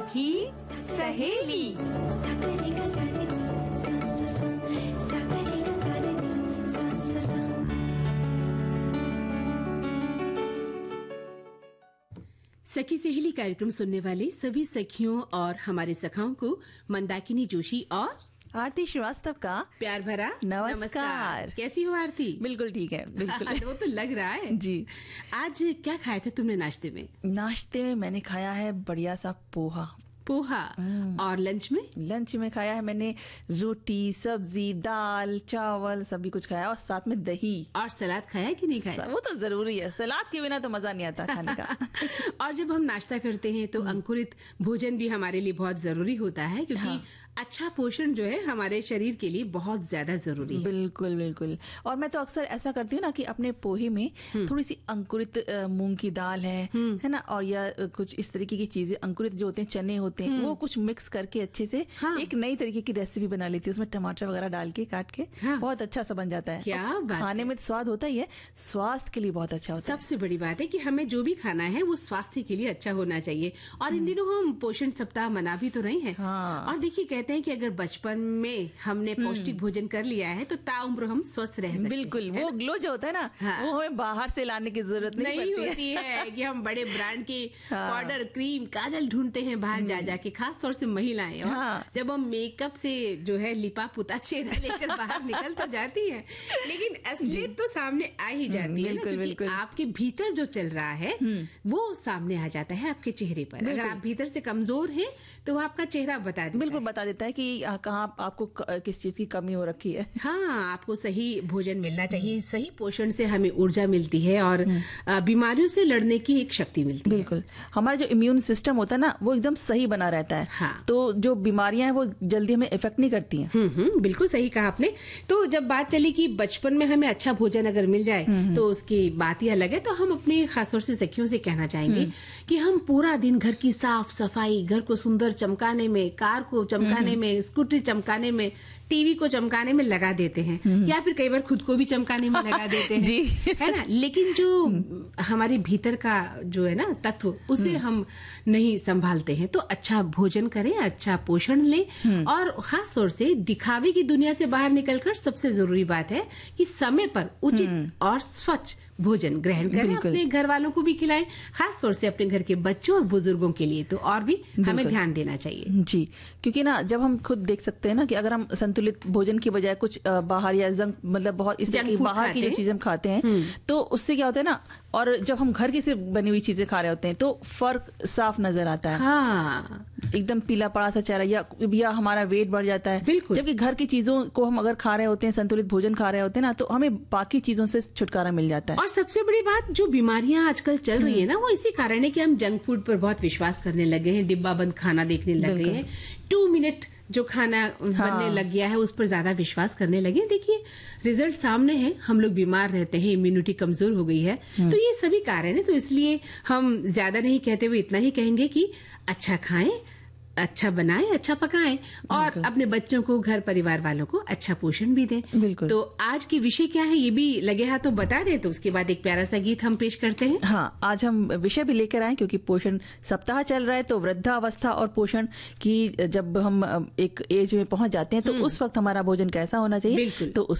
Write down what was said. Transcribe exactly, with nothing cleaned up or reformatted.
सखी सहेली। सखी सहेली कार्यक्रम सुनने वाले सभी सखियों और हमारे सखाओं को मंदाकिनी जोशी और आरती श्रीवास्तव का प्यार भरा नमस्कार। नमस्कार। कैसी हो आरती? बिल्कुल ठीक है, बिल्कुल। वो तो लग रहा है जी। आज क्या खाया था तुमने नाश्ते में? नाश्ते में मैंने खाया है बढ़िया सा पोहा। पोहा। और लंच में? लंच में खाया है मैंने रोटी, सब्जी, दाल, चावल, सभी कुछ खाया और साथ में दही। और सलाद खाया कि नहीं खाया? वो तो जरूरी है, सलाद के बिना तो मजा नहीं आता खाने का। और जब हम नाश्ता करते हैं तो अंकुरित भोजन भी हमारे लिए बहुत जरूरी होता है, क्योंकि हाँ। अच्छा पोषण जो है हमारे शरीर के लिए बहुत ज्यादा जरूरी है। बिल्कुल बिल्कुल। और मैं तो अक्सर ऐसा करती हूँ ना कि अपने पोहे में थोड़ी सी अंकुरित मूंग की दाल है है ना, और या कुछ इस तरीके की चीजें, अंकुरित जो होते हैं चने होते हैं, वो कुछ मिक्स करके अच्छे से हाँ। एक नई तरीके की रेसिपी बना लेती हूँ, उसमें टमाटर वगैरह डाल के काट के हाँ। बहुत अच्छा सा बन जाता है। क्या खाने में स्वाद होता ही है, स्वास्थ्य के लिए बहुत अच्छा होता है। सबसे बड़ी बात है कि हमें जो भी खाना है वो स्वास्थ्य के लिए अच्छा होना चाहिए। और इन दिनों हम पोषण सप्ताह मना भी तो रहे हैं। और देखिए, कहते हैं कि अगर बचपन में हमने पौष्टिक भोजन कर लिया है तो ताउम्र हम स्वस्थ रह सकते हैं। बिल्कुल। वो ग्लो जो होता है ना हाँ। वो हमें बाहर से लाने की जरूरत नहीं, नहीं होती है कि हम बड़े ब्रांड के हाँ। पाउडर, क्रीम, काजल ढूंढते हैं बाहर जा जाके, खास तौर से महिलाएं। और हाँ। जब हम मेकअप से जो है लिपा पुता चेहरा लेकर बाहर निकल तो जाती है, लेकिन असलियत तो सामने आ ही जाती है, बिल्कुल, बिल्कुल। आपके भीतर जो चल रहा है वो सामने आ जाता है आपके चेहरे पर। अगर आप भीतर से कमजोर हैं तो वो आपका चेहरा बता देता बिल्कुल बता देता है कि कहाँ आपको किस चीज की कमी हो रखी है। हाँ, आपको सही भोजन मिलना चाहिए। सही पोषण से हमें ऊर्जा मिलती है और बीमारियों से लड़ने की एक शक्ति मिलती है। बिल्कुल। हमारा जो इम्यून सिस्टम होता है ना वो एकदम सही बना रहता है। हाँ। तो जो बीमारियां हैं वो जल्दी हमें इफेक्ट नहीं करती हैं। हम्म हम्म बिल्कुल सही कहा आपने। तो जब बात चली कि बचपन में हमें अच्छा भोजन अगर मिल जाए तो उसकी बात ही अलग है, तो हम अपने खासतौर से सखियों से कहना चाहेंगे कि हम पूरा दिन घर की साफ सफाई, घर को सुंदर चमकाने में, कार को चमकाने में, स्कूटी चमकाने में, टीवी को चमकाने में लगा देते हैं, या फिर कई बार खुद को भी चमकाने में लगा देते हैं जी। है ना। लेकिन जो हमारे भीतर का जो है ना तत्व, उसे हम नहीं संभालते हैं। तो अच्छा भोजन करें, अच्छा पोषण लें, और खास तौर से दिखावे की दुनिया से बाहर निकलकर सबसे जरूरी बात है कि समय पर उचित और स्वच्छ भोजन ग्रहण करें, अपने घर वालों को भी खिलाएं, खास तौर से अपने घर के बच्चों और बुजुर्गों के लिए तो और भी हमें ध्यान देना चाहिए। जी, क्योंकि ना जब हम खुद देख सकते हैं ना कि अगर हम संतुलित भोजन की बजाय कुछ बाहर या जंक, मतलब बहुत इस तरह की बाहर की जो चीजें हम खाते हैं, तो उससे क्या होता है ना, और जब हम घर की सिर्फ बनी हुई चीजें खा रहे होते हैं तो फर्क साफ नजर आता है। हाँ। एकदम पीला पड़ा सा चेहरा, या, या हमारा वेट बढ़ जाता है। बिल्कुल। जबकि घर की चीजों को हम अगर खा रहे होते हैं, संतुलित भोजन खा रहे होते हैं ना, तो हमें बाकी चीजों से छुटकारा मिल जाता है। और सबसे बड़ी बात, जो बीमारियां आजकल चल रही है ना, वो इसी कारण है कि हम जंक फूड पर बहुत विश्वास करने लगे हैं, डिब्बा बंद खाना देखने लग गए हैं, टू मिनट जो खाना हाँ। बनने लग गया है उस पर ज्यादा विश्वास करने लगे। देखिए, रिजल्ट सामने है, हम लोग बीमार रहते हैं, इम्यूनिटी कमजोर हो गई है। तो ये सभी कारण है। तो इसलिए हम ज्यादा नहीं कहते हुए इतना ही कहेंगे कि अच्छा खाएं, अच्छा बनाएं, अच्छा पकाएं, और अपने बच्चों को, घर परिवार वालों को अच्छा पोषण भी दें। बिल्कुल। तो आज की विषय क्या है ये भी लगे हाथ तो बता दें, तो उसके बाद एक प्यारा सा गीत हम पेश करते हैं। हाँ, आज हम विषय भी लेकर आए क्योंकि पोषण सप्ताह चल रहा है, तो वृद्धावस्था और पोषण की जब हम एक एज में पहुंच जाते हैं तो उस वक्त हमारा भोजन कैसा होना चाहिए, तो उस